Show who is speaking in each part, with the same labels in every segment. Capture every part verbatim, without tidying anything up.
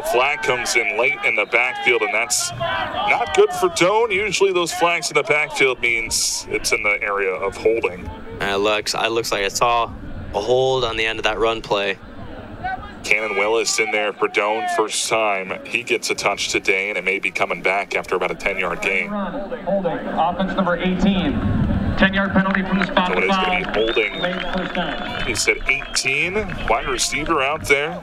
Speaker 1: flag comes in late in the backfield, and that's not good for Doane. Usually those flags in the backfield means it's in the area of holding.
Speaker 2: It looks, it looks like I saw a hold on the end of that run play.
Speaker 1: Cannon Willis in there for Doane, first time. He gets a touch today, and it may be coming back after about a ten-yard gain.
Speaker 3: Holding, holding. Offense number eighteen. ten-yard penalty from the spot.
Speaker 1: So it is going to be holding. He said eighteen. Wide receiver out there.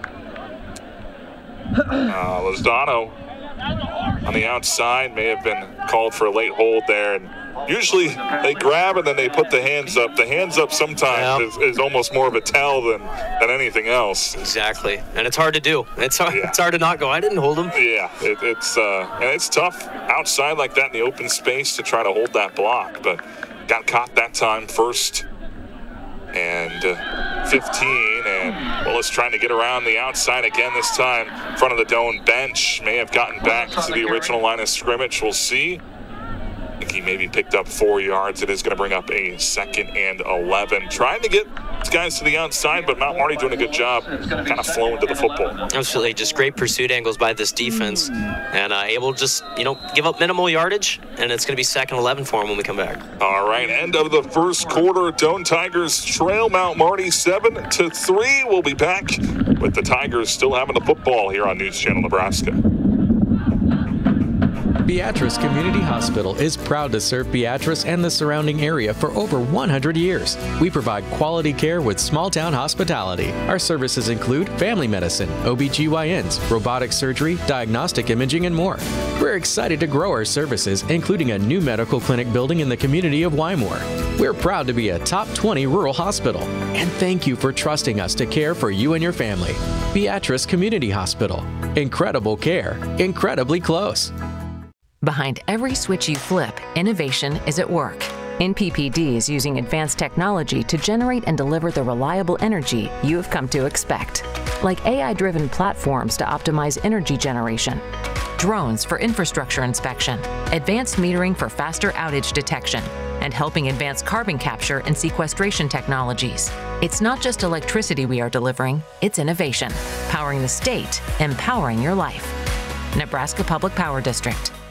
Speaker 1: Uh, Lozano on the outside may have been called for a late hold there. And usually they grab and then they put the hands up. The hands up sometimes yeah. is, is almost more of a tell than, than anything else.
Speaker 2: Exactly. And it's hard to do. It's hard, yeah. it's hard to not go, I didn't hold him.
Speaker 1: Yeah, it, it's uh, and it's tough outside like that in the open space to try to hold that block. But got caught that time, first and uh, fifteen. And Willis trying to get around the outside again this time. In front of the Doane bench. May have gotten back to the original line of scrimmage. We'll see. I think he maybe picked up four yards. It is going to bring up a second and eleven. Trying to get these guys to the outside, but Mount Marty doing a good job kind of flowing to the football.
Speaker 2: Absolutely. Just great pursuit angles by this defense. And uh, able to just, you know, give up minimal yardage. And it's going to be second eleven for them when we come back.
Speaker 1: All right. End of the first quarter. Doane Tigers trail Mount Marty seven to three. We'll be back with the Tigers still having the football here on News Channel Nebraska.
Speaker 4: Beatrice Community Hospital is proud to serve Beatrice and the surrounding area for over one hundred years. We provide quality care with small-town hospitality. Our services include family medicine, O B G Y Ns, robotic surgery, diagnostic imaging, and more. We're excited to grow our services, including a new medical clinic building in the community of Wymore. We're proud to be a top twenty rural hospital. And thank you for trusting us to care for you and your family. Beatrice Community Hospital. Incredible care, incredibly close.
Speaker 5: Behind every switch you flip, innovation is at work. N P P D is using advanced technology to generate and deliver the reliable energy you have come to expect. Like A I-driven platforms to optimize energy generation, drones for infrastructure inspection, advanced metering for faster outage detection, and helping advance carbon capture and sequestration technologies. It's not just electricity we are delivering, it's innovation. Powering the state, empowering your life. Nebraska Public Power District.